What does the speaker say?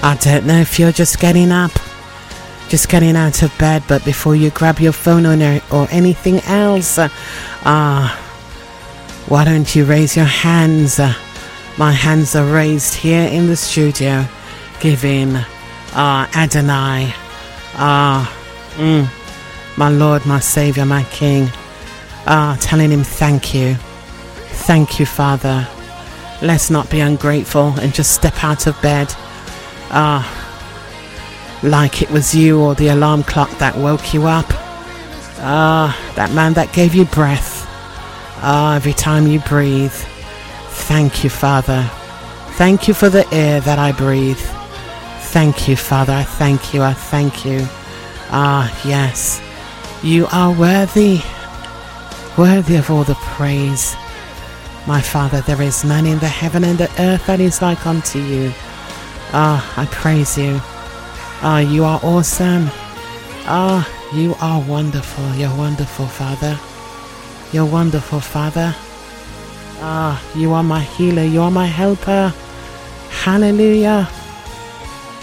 I don't know if you're just getting up, just getting out of bed, but before you grab your phone or anything else, why don't you raise your hands? My hands are raised here in the studio, giving Adonai, my Lord, my Savior, my King, telling him thank you. Thank you, Father. Let's not be ungrateful and just step out of bed like it was you or the alarm clock that woke you up. That man that gave you breath. Every time you breathe. Thank you, Father. Thank you for the air that I breathe. Thank you, Father. I thank you. I thank you. Yes. You are worthy. Worthy of all the praise. My Father, there is none in the heaven and the earth that is like unto you. I praise you. You are awesome. You are wonderful. You're wonderful, Father. You're wonderful, Father. You are my healer. You are my helper. Hallelujah.